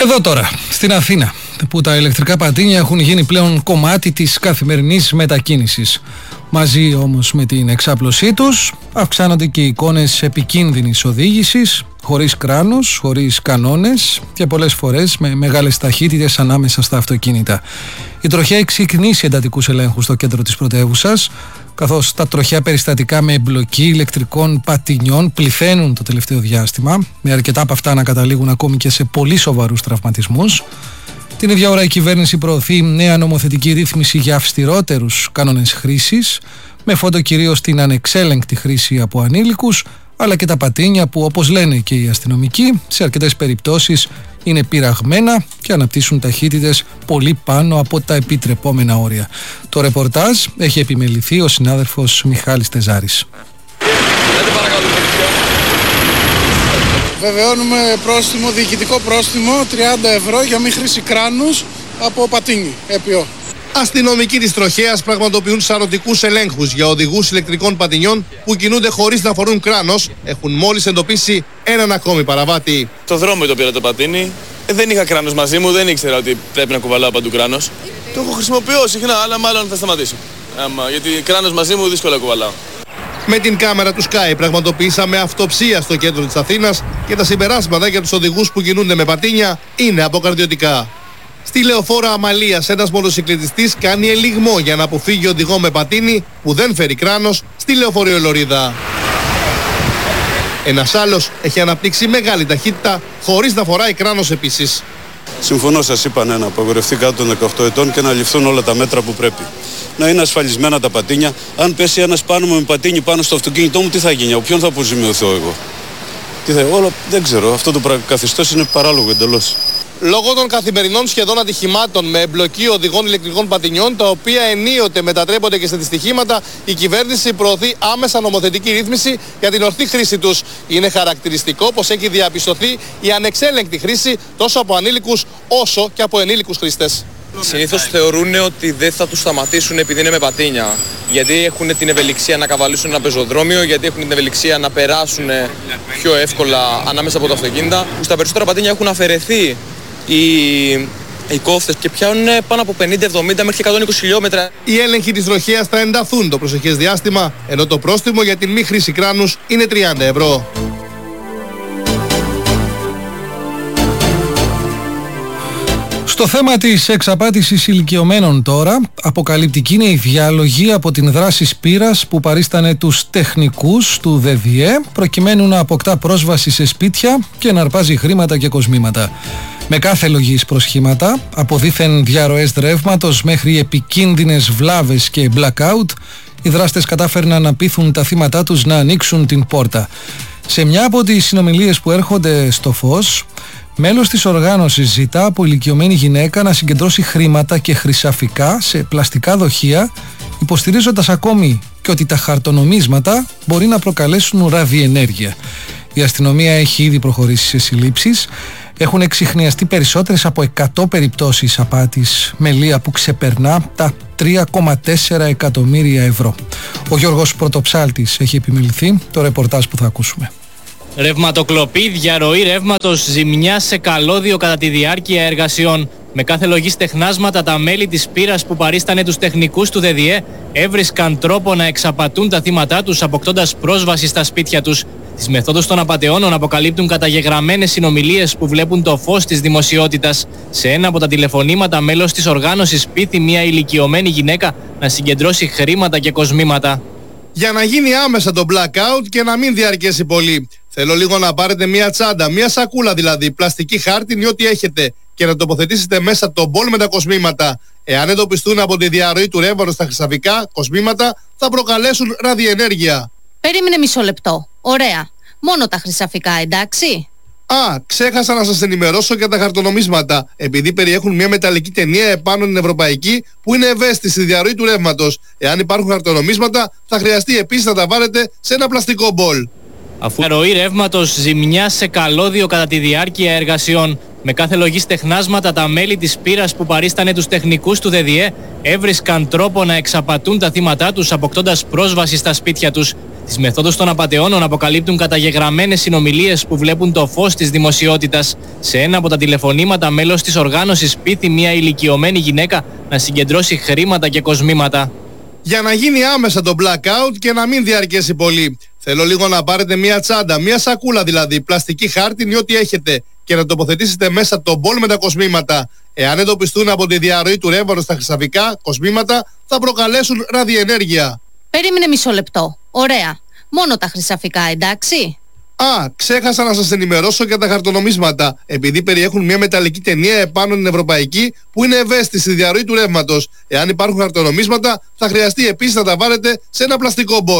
Εδώ τώρα, στην Αθήνα, που τα ηλεκτρικά πατίνια έχουν γίνει πλέον κομμάτι της καθημερινής μετακίνησης. Μαζί όμως με την εξάπλωσή τους, αυξάνονται και οι εικόνες επικίνδυνης οδήγησης, χωρίς κράνος, χωρίς κανόνες και πολλές φορές με μεγάλες ταχύτητες ανάμεσα στα αυτοκίνητα. Η τροχιά έχει ξεκινήσει εντατικούς ελέγχους στο κέντρο της πρωτεύουσας, καθώς τα τροχιά περιστατικά με εμπλοκή ηλεκτρικών πατινιών πληθαίνουν το τελευταίο διάστημα, με αρκετά από αυτά να καταλήγουν ακόμη και σε πολύ σοβαρούς τραυματισμούς. Την ίδια ώρα η κυβέρνηση προωθεί νέα νομοθετική ρύθμιση για αυστηρότερους κανόνες χρήσης, με φόντο κυρίως την ανεξέλεγκτη χρήση από ανήλικους, αλλά και τα πατίνια που, όπως λένε και οι αστυνομικοί, σε αρκετές περιπτώσεις είναι πειραγμένα και αναπτύσσουν ταχύτητες πολύ πάνω από τα επιτρεπόμενα όρια. Το ρεπορτάζ έχει επιμεληθεί ο συνάδελφος Μιχάλης Τεζάρης. Βεβαιώνουμε πρόστιμο, διοικητικό πρόστιμο 30 ευρώ για μη χρήση κράνους από πατίνι, έπιο. Αστυνομικοί της τροχέας πραγματοποιούν σαρωτικούς ελέγχους για οδηγούς ηλεκτρικών πατινιών που κινούνται χωρίς να φορούν κράνος. Έχουν μόλις εντοπίσει έναν ακόμη παραβάτη. Το δρόμο το πήρα το πατίνι. Δεν είχα κράνος μαζί μου, δεν ήξερα ότι πρέπει να κουβαλάω παντού κράνος. Το έχω χρησιμοποιώ συχνά, αλλά μάλλον θα σταματήσω. Γιατί κράνος μαζί μου δύσκολα κουβαλάω. Με την κάμερα του Sky πραγματοποιήσαμε αυτοψία στο κέντρο της Αθήνας και τα συμπεράσματα για τους οδηγούς που κινούνται με πατίνια είναι αποκαρδιωτικά. Στη λεωφόρο Αμαλίας ένας μοτοσυκλετιστής κάνει ελιγμό για να αποφύγει οδηγό με πατίνι που δεν φέρει κράνος στη λεωφορείο Λωρίδα. Ένας άλλος έχει αναπτύξει μεγάλη ταχύτητα χωρίς να φοράει κράνος επίσης. Συμφωνώ, σας είπα να απαγορευτεί κάτω των 18 ετών και να ληφθούν όλα τα μέτρα που πρέπει. Να είναι ασφαλισμένα τα πατίνια. Αν πέσει ένας πάνω μου με πατίνι πάνω στο αυτοκίνητό μου, τι θα γίνει, από ποιον θα αποζημιωθώ εγώ. Δεν ξέρω, αυτό το καθεστώς είναι παράλογο εντελώς. Λόγω των καθημερινών σχεδόν ατυχημάτων με εμπλοκή οδηγών ηλεκτρικών πατινιών, τα οποία ενίοτε μετατρέπονται και σε δυστυχήματα, η κυβέρνηση προωθεί άμεσα νομοθετική ρύθμιση για την ορθή χρήση τους. Είναι χαρακτηριστικό πως έχει διαπιστωθεί η ανεξέλεγκτη χρήση τόσο από ανήλικους όσο και από ενήλικους χρήστες. Συνήθως θεωρούν ότι δεν θα τους σταματήσουν επειδή είναι με πατίνια. Γιατί έχουν την ευελιξία να καβαλήσουν ένα πεζοδρόμιο, γιατί έχουν την ευελιξία να περάσουν πιο εύκολα ανάμεσα από τα αυτοκίνητα. Στα περισσότερα πατίνια έχουν αφαιρεθεί οι κόφτες και πιάνουν πάνω από 50-70 μέχρι 120 χιλιόμετρα. Οι έλεγχοι της τροχέας θα ενταθούν το προσεχές διάστημα, ενώ το πρόστιμο για την μη χρήση κράνους είναι 30 ευρώ. Στο θέμα της εξαπάτησης ηλικιωμένων τώρα, αποκαλυπτική είναι η διάλογη από την δράση Σπύρας που παρίστανε τους τεχνικούς του ΔΔΕ προκειμένου να αποκτά πρόσβαση σε σπίτια και να αρπάζει χρήματα και κοσμήματα. Με κάθε λογής προσχήματα, από δήθεν διαρροές ρεύματος μέχρι επικίνδυνες βλάβες και blackout, οι δράστες κατάφερναν να πείθουν τα θύματά τους να ανοίξουν την πόρτα. Σε μια από τις συνομιλίες που έρχονται στο φως, μέλος της οργάνωσης ζητά από ηλικιωμένη γυναίκα να συγκεντρώσει χρήματα και χρυσαφικά σε πλαστικά δοχεία, υποστηρίζοντας ακόμη και ότι τα χαρτονομίσματα μπορεί να προκαλέσουν ραδιενέργεια. Η αστυνομία έχει ήδη προχωρήσει σε συλλήψεις. Έχουν εξιχνιαστεί περισσότερες από 100 περιπτώσεις απάτης με λία που ξεπερνά τα 3,4 εκατομμύρια ευρώ. Ο Γιώργος Πρωτοψάλτης έχει επιμεληθεί το ρεπορτάζ που θα ακούσουμε. Ρευματοκλοπή, διαρροή ρεύματος, ζημιά σε καλώδιο κατά τη διάρκεια εργασιών. Με κάθε λογής τεχνάσματα, τα μέλη της Σπύρας που παρίστανε τους τεχνικούς του ΔΔΕ έβρισκαν τρόπο να εξαπατούν τα θύματά τους, αποκτώντας πρόσβαση στα σπίτια τους. Τις μεθόδους των απατεώνων αποκαλύπτουν καταγεγραμμένες συνομιλίες που βλέπουν το φως της δημοσιότητας. Σε ένα από τα τηλεφωνήματα, μέλος της οργάνωσης πείθει μια ηλικιωμένη γυναίκα να συγκεντρώσει χρήματα και κοσμήματα. Για να γίνει άμεσα το blackout και να μην διαρκέσει πολύ, θέλω λίγο να πάρετε μια τσάντα, μια σακούλα δηλαδή, πλαστική χάρτινη, ό,τι έχετε, και να τοποθετήσετε μέσα το μπολ με τα κοσμήματα. Εάν εντοπιστούν από τη διαρροή του ρεύματος στα χρυσαφικά κοσμήματα, θα προκαλέσουν ραδιενέργεια. Περίμενε μισό λεπτό. Ωραία. Μόνο τα χρυσαφικά, εντάξει. Ξέχασα να σας ενημερώσω για τα χαρτονομίσματα, επειδή περιέχουν μια μεταλλική ταινία επάνω την ευρωπαϊκή που είναι ευαίσθητη στη διαρροή του ρεύματος. Εάν υπάρχουν χαρτονομίσματα, θα χρειαστεί επίσης να τα βάλετε σε ένα πλαστικό μπολ. Αφού διαρροή ρεύματος, ζημιά σε καλώδιο κατά τη διάρκεια εργασιών. Με κάθε λογής τεχνάσματα, τα μέλη της πύρας που παρίστανε τους τεχνικούς του ΔΔΕ έβρισκαν τρόπο να εξαπατούν τα θύματά τους, αποκτώντας πρόσβαση στα σπίτια τους. Τις μεθόδους των απατεώνων αποκαλύπτουν καταγεγραμμένες συνομιλίες που βλέπουν το φως της δημοσιότητας. Σε ένα από τα τηλεφωνήματα, μέλος της οργάνωσης πείθει μια ηλικιωμένη γυναίκα να συγκεντρώσει χρήματα και κοσμήματα. Για να γίνει άμεσα το blackout και να μην διαρκέσει πολύ. Θέλω λίγο να πάρετε μια τσάντα, μια σακούλα δηλαδή, πλαστική χάρτινη ή ό,τι έχετε και να τοποθετήσετε μέσα τον μπολ με τα κοσμήματα. Εάν εντοπιστούν από τη διαρροή του ρεύματος στα χρυσαφικά κοσμήματα, θα προκαλέσουν ραδιενέργεια. Περίμενε μισό λεπτό. Ωραία. Μόνο τα χρυσαφικά, εντάξει? Ξέχασα να σας ενημερώσω για τα χαρτονομίσματα, επειδή περιέχουν μια μεταλλική ταινία επάνω την ευρωπαϊκή που είναι ευαίσθητη στη διαρροή του ρεύματος. Εάν υπάρχουν χαρτονομίσματα, θα χρειαστεί επίσης να τα βάλετε σε ένα πλαστικό μπολ.